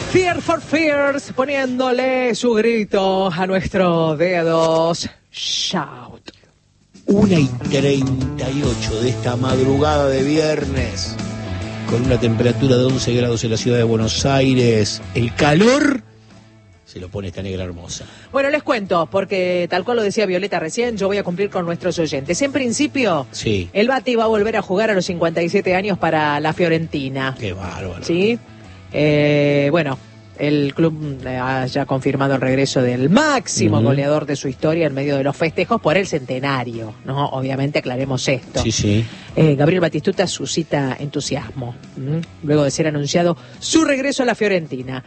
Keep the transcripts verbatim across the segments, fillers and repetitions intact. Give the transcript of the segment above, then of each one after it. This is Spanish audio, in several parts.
Fear for Fears, poniéndole su grito a nuestros dedos. Shout. Una y treinta y ocho de esta madrugada de viernes, con una temperatura de once grados en la ciudad de Buenos Aires. El calor se lo pone esta negra hermosa. Bueno, les cuento, porque tal cual lo decía Violeta recién, yo voy a cumplir con nuestros oyentes. En principio, sí, el Bati va a volver a jugar a los cincuenta y siete años para la Fiorentina. Qué bárbaro. Sí, eh, bueno, el club ha ya confirmado el regreso del máximo uh-huh. goleador de su historia en medio de los festejos por el centenario, ¿no? Obviamente aclaremos esto. Sí, sí. Eh, Gabriel Batistuta suscita entusiasmo, ¿m? luego de ser anunciado su regreso a la Fiorentina.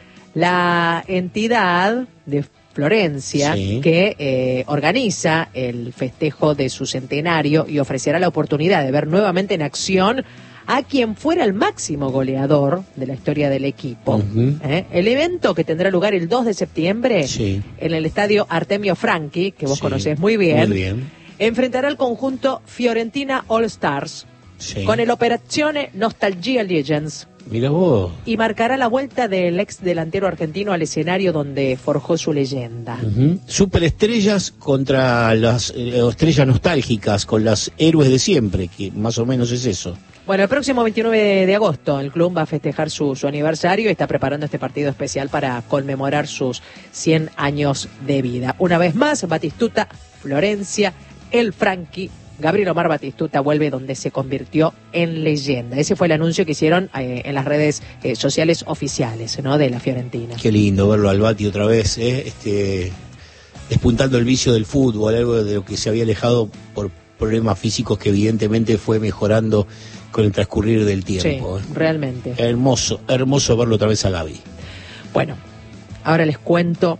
La entidad de Florencia, sí, que eh, organiza el festejo de su centenario y ofrecerá la oportunidad de ver nuevamente en acción a quien fuera el máximo goleador de la historia del equipo. Uh-huh. ¿Eh? El evento, que tendrá lugar el dos de septiembre, sí, en el estadio Artemio Franchi, que vos sí, conocés muy bien, muy bien, enfrentará al conjunto Fiorentina All Stars, sí, con el Operazione Nostalgia Legends. Mira vos. Y marcará la vuelta del ex delantero argentino al escenario donde forjó su leyenda. Uh-huh. Superestrellas contra las eh, estrellas nostálgicas, con las héroes de siempre, que más o menos es eso. Bueno, el próximo veintinueve de agosto el club va a festejar su, su aniversario y está preparando este partido especial para conmemorar sus cien años de vida. Una vez más, Batistuta, Florencia, el Franchi, Gabriel Omar Batistuta vuelve donde se convirtió en leyenda. Ese fue el anuncio que hicieron eh, en las redes eh, sociales oficiales, ¿no?, de la Fiorentina. Qué lindo verlo al Bati otra vez, ¿eh? este, despuntando el vicio del fútbol, algo de lo que se había alejado por problemas físicos que evidentemente fue mejorando con el transcurrir del tiempo. Sí, ¿eh? Realmente. Hermoso, hermoso verlo otra vez a Gaby. Bueno, ahora les cuento.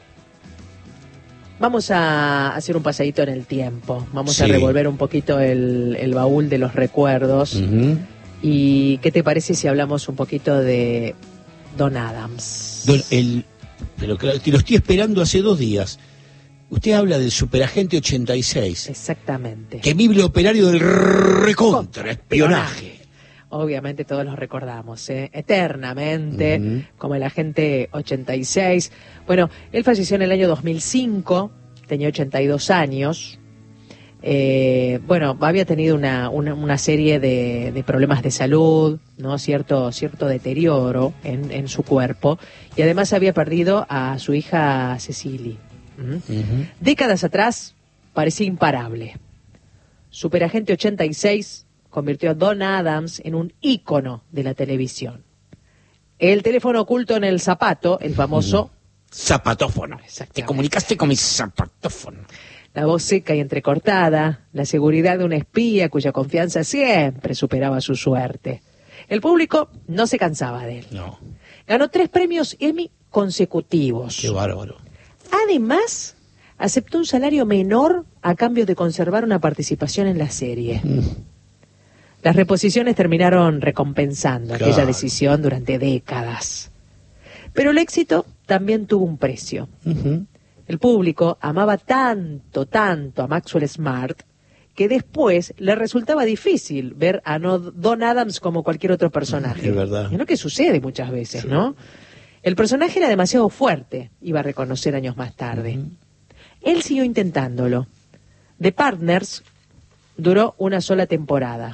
Vamos a hacer un paseíto en el tiempo. Vamos sí. a revolver un poquito el, el baúl de los recuerdos. Uh-huh. ¿Y qué te parece si hablamos un poquito de Don Adams? Don, el, pero te lo estoy esperando hace dos días. Usted habla del Superagente ochenta y seis. Exactamente. Temible operario del recontraespionaje. Obviamente todos los recordamos, ¿eh? eternamente, uh-huh. como el Agente ochenta y seis. Bueno, él falleció en el año dos mil cinco, tenía ochenta y dos años. Eh, bueno, había tenido una, una, una serie de, de problemas de salud, ¿no? Cierto, cierto deterioro en, en su cuerpo, y además había perdido a su hija Cecily. ¿Mm? Uh-huh. Décadas atrás parecía imparable. Superagente ochenta y seis convirtió a Don Adams en un ícono de la televisión. El teléfono oculto en el zapato, el famoso uh-huh. zapatófono. Te comunicaste con mi zapatófono. La voz seca y entrecortada, la seguridad de un espía cuya confianza siempre superaba su suerte. El público no se cansaba de él. No. Ganó tres premios Emmy consecutivos. Qué bárbaro. Además, aceptó un salario menor a cambio de conservar una participación en la serie. Mm. Las reposiciones terminaron recompensando claro. aquella decisión durante décadas. Pero el éxito también tuvo un precio. Uh-huh. El público amaba tanto, tanto a Maxwell Smart que después le resultaba difícil ver a no Don Adams como cualquier otro personaje. Es verdad. Es lo que sucede muchas veces, sí. ¿no? El personaje era demasiado fuerte, iba a reconocer años más tarde. Uh-huh. Él siguió intentándolo. The Partners duró una sola temporada.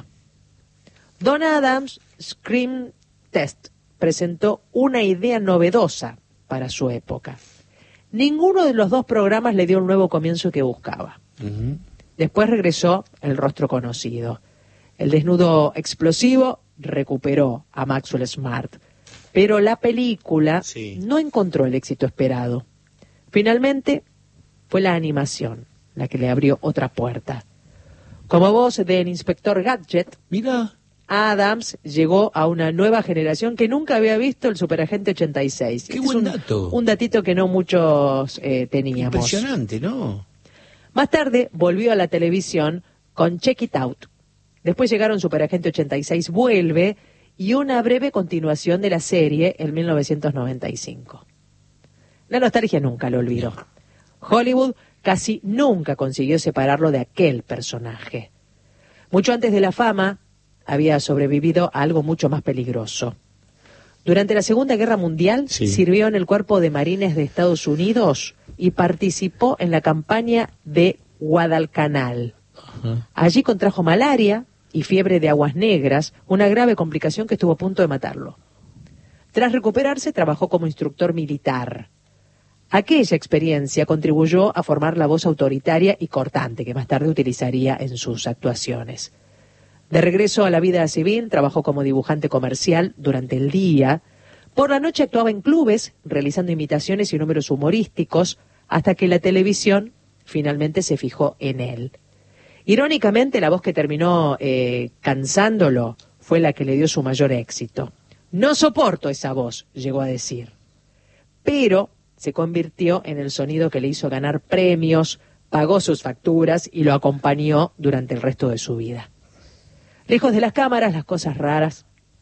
Don Adams Screen Test presentó una idea novedosa para su época. Ninguno de los dos programas le dio el nuevo comienzo que buscaba. Uh-huh. Después regresó el rostro conocido. El desnudo explosivo recuperó a Maxwell Smart, pero la película sí. no encontró el éxito esperado. Finalmente, fue la animación la que le abrió otra puerta. Como voz del inspector Gadget, mira, Adams llegó a una nueva generación que nunca había visto el Superagente ochenta y seis. ¡Qué este buen es un, dato! Un datito que no muchos eh, teníamos. Impresionante, ¿no? Más tarde volvió a la televisión con Check It Out. Después llegaron Superagente ochenta y seis Vuelve y una breve continuación de la serie en mil novecientos noventa y cinco. La nostalgia nunca lo olvidó. Hollywood casi nunca consiguió separarlo de aquel personaje. Mucho antes de la fama, había sobrevivido a algo mucho más peligroso. Durante la Segunda Guerra Mundial Sí. sirvió en el Cuerpo de Marines de Estados Unidos y participó en la campaña de Guadalcanal. Ajá. Allí contrajo malaria y fiebre de aguas negras, una grave complicación que estuvo a punto de matarlo. Tras recuperarse, trabajó como instructor militar. Aquella experiencia contribuyó a formar la voz autoritaria y cortante que más tarde utilizaría en sus actuaciones. De regreso a la vida civil, trabajó como dibujante comercial durante el día. Por la noche actuaba en clubes, realizando imitaciones y números humorísticos, hasta que la televisión finalmente se fijó en él. Irónicamente, la voz que terminó eh, cansándolo fue la que le dio su mayor éxito. No soporto esa voz, llegó a decir. Pero se convirtió en el sonido que le hizo ganar premios, pagó sus facturas y lo acompañó durante el resto de su vida. Lejos de las cámaras, las cosas raras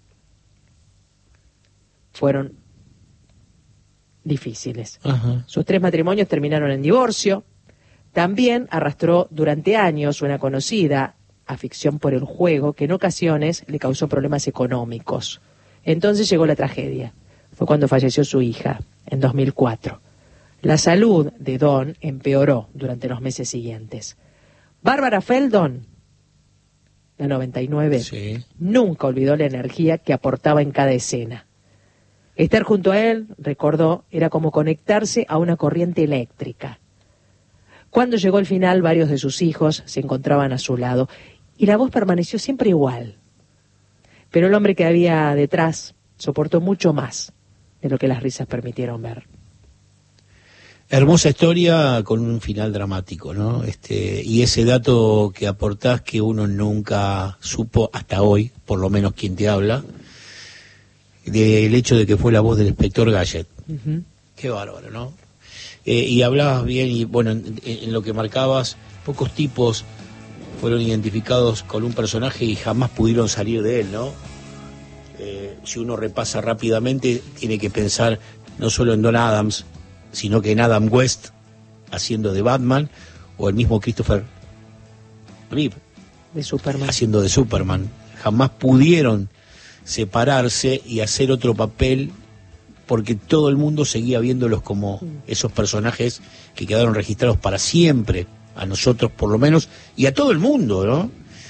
fueron difíciles. Ajá. Sus tres matrimonios terminaron en divorcio. También arrastró durante años una conocida afición por el juego que en ocasiones le causó problemas económicos. Entonces llegó la tragedia. Fue cuando falleció su hija, en dos mil cuatro. La salud de Don empeoró durante los meses siguientes. Bárbara Feldon, la noventa y nueve, Sí. nunca olvidó la energía que aportaba en cada escena. Estar junto a él, recordó, era como conectarse a una corriente eléctrica. Cuando llegó el final, varios de sus hijos se encontraban a su lado y la voz permaneció siempre igual. Pero el hombre que había detrás soportó mucho más de lo que las risas permitieron ver. Hermosa historia con un final dramático, ¿no? Este, y ese dato que aportás que uno nunca supo hasta hoy, por lo menos quien te habla, del hecho de que fue la voz del inspector Gadget. Uh-huh. Qué bárbaro, ¿no? Eh, y hablabas bien, y bueno, en, en lo que marcabas, pocos tipos fueron identificados con un personaje y jamás pudieron salir de él, ¿no? Eh, si uno repasa rápidamente, tiene que pensar no solo en Don Adams, sino que en Adam West, haciendo de Batman, o el mismo Christopher Reeve, De Superman. haciendo de Superman. Jamás pudieron separarse y hacer otro papel, porque todo el mundo seguía viéndolos como esos personajes que quedaron registrados para siempre, a nosotros por lo menos, y a todo el mundo, ¿no?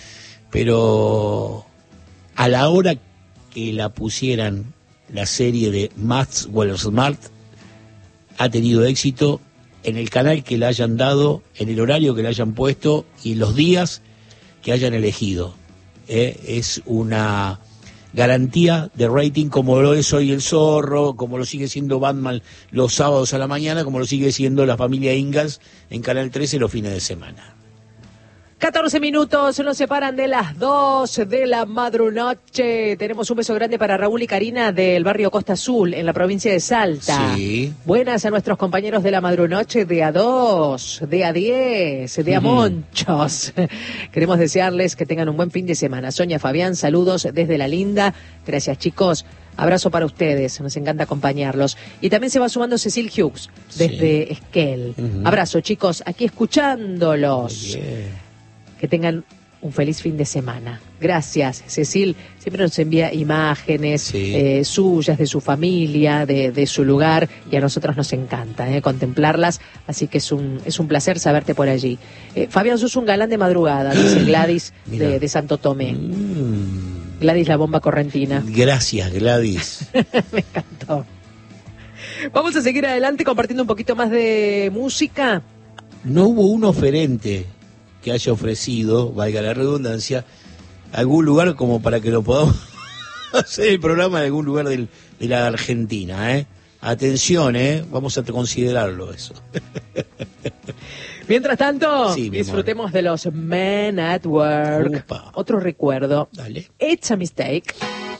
Pero a la hora que la pusieran la serie de Maxwell Smart, ha tenido éxito en el canal que le hayan dado, en el horario que le hayan puesto y los días que hayan elegido. ¿eh? Es una garantía de rating como lo es hoy El Zorro, como lo sigue siendo Batman los sábados a la mañana, como lo sigue siendo la familia Ingalls en Canal trece los fines de semana. catorce minutos nos separan de las dos de la madrunoche. Tenemos un beso grande para Raúl y Karina del barrio Costa Azul, en la provincia de Salta. Sí. Buenas a nuestros compañeros de la madrunoche de A dos, de A diez, de A Monchos. Queremos desearles que tengan un buen fin de semana. Sonia, Fabián, saludos desde La Linda. Gracias, chicos. Abrazo para ustedes, nos encanta acompañarlos. Y también se va sumando Cecil Hughes desde Sí. Esquel. Uh-huh. Abrazo, chicos, aquí escuchándolos. Muy bien. Que tengan un feliz fin de semana. Gracias, Cecil. Siempre nos envía imágenes Sí. eh, suyas, de su familia, de, de su lugar, y a nosotros nos encanta eh, contemplarlas, así que es un es un placer saberte por allí. Eh, Fabián, sos un galán de madrugada, dice Gladys Mira. de, de Santo Tomé. Mm. Gladys, la bomba correntina. Gracias, Gladys. Me encantó. Vamos a seguir adelante compartiendo un poquito más de música. No hubo un oferente que haya ofrecido, valga la redundancia, algún lugar como para que lo podamos hacer el programa en algún lugar del, de la Argentina, ¿eh? Atención, ¿eh? Vamos a considerarlo eso. Mientras tanto, Sí, mi disfrutemos de los Men at Work. Upa. Otro recuerdo. Dale. It's a Mistake.